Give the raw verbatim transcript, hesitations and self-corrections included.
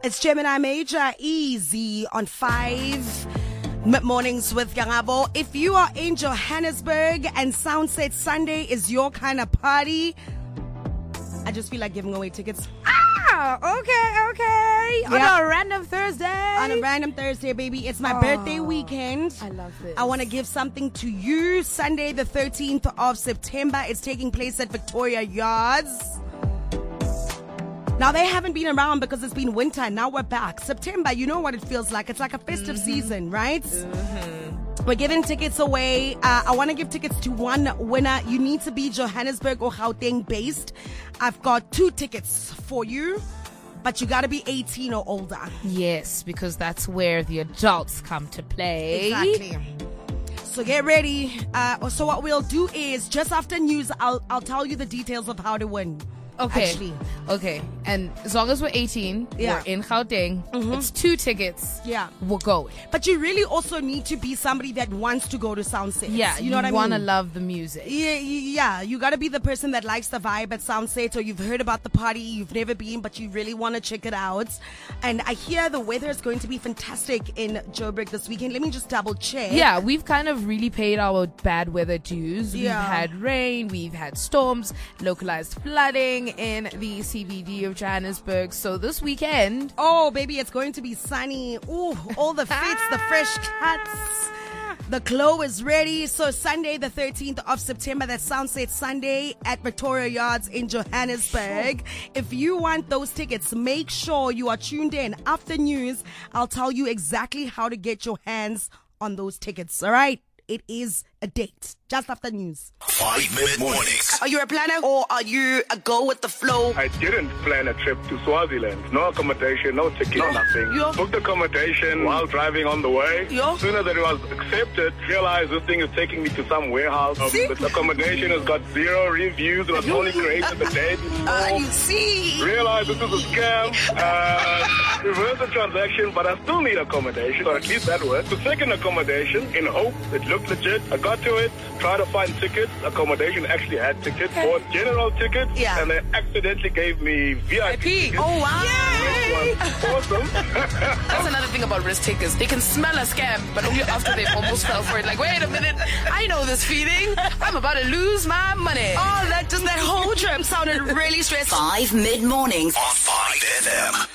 It's Gemini Major, easy on five mornings with Yangabo. If you are in Johannesburg and Soundset Sunday is your kind of party, I just feel like giving away tickets. Ah, okay, okay. Yeah. On a random Thursday. On a random Thursday, baby. It's my Oh, birthday weekend. I love this. I want to give something to you. Sunday, the thirteenth of September. It's taking place at Victoria Yards. Now, they haven't been around because it's been winter. Now we're back. September, you know what it feels like. It's like a festive mm-hmm. season, right? Mm-hmm. We're giving tickets away. Uh, I want to give tickets to one winner. You need to be Johannesburg or Gauteng based. I've got two tickets for you, but you got to be eighteen or older. Yes, because that's where the adults come to play. Exactly. So get ready. Uh, so what we'll do is just after news, I'll I'll tell you the details of how to win. Okay. Actually. Okay. And as long as we're eighteen, Yeah. we're in Gauteng, Mhm. it's two tickets. Yeah. We're going. But you really also need to be somebody that wants to go to Soundset. Yeah. You know what I mean? want to love the music. Yeah, yeah, you got to be the person that likes the vibe at Soundset, or you've heard about the party, you've never been, but you really want to check it out. And I hear the weather is going to be fantastic in Joburg this weekend. Let me just double check. Yeah, we've kind of really paid our bad weather dues. We've Yeah. had rain, we've had storms, localized flooding in the C B D of Johannesburg. So this weekend, Oh, baby, it's going to be sunny. Ooh, all the fits, the fresh cuts. The glow is ready. So Sunday, the thirteenth of September, that's Soundset Sunday at Victoria Yards in Johannesburg. If you want those tickets, make sure you are tuned in. After news, I'll tell you exactly how to get your hands on those tickets. All right? It is a date. Just after news. Five Minute Mornings. Are you a planner or are you a go with the flow? I didn't plan a trip to Swaziland. No accommodation, no ticket, No. nothing. Yeah. Booked accommodation while driving on the way. Yeah. Sooner than it was accepted, realized this thing is taking me to some warehouse. Um, See? this accommodation has got zero reviews. It was only created the day before. Uh, you see? Realized this was a scam. Uh, reversed the transaction, but I still need accommodation, or at least that worked. The second accommodation, in hope it looked legit. I got to it, tried to find tickets. Accommodation actually had tickets, bought general tickets, Yeah. and they accidentally gave me V I P tickets. Oh, wow. Which was awesome. That's another thing about risk takers. They can smell a scam, but only after they almost fell for it. Like, wait a minute, I know this feeling. I'm about to lose my money. Oh, that just that whole trip sounded really stressful. Five Mid Mornings on five F M.